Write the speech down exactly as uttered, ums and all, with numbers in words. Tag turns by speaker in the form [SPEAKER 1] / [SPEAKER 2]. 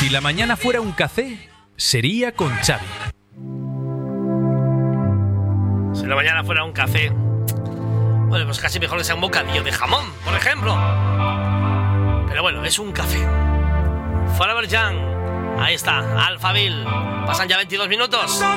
[SPEAKER 1] Si la mañana fuera un café, sería con Xavi.
[SPEAKER 2] Si la mañana fuera un café, bueno, pues casi mejor que sea un bocadillo de jamón, por ejemplo. Pero bueno, es un café. Forever Young, ahí está, Alphaville. Pasan ya veintidós minutos.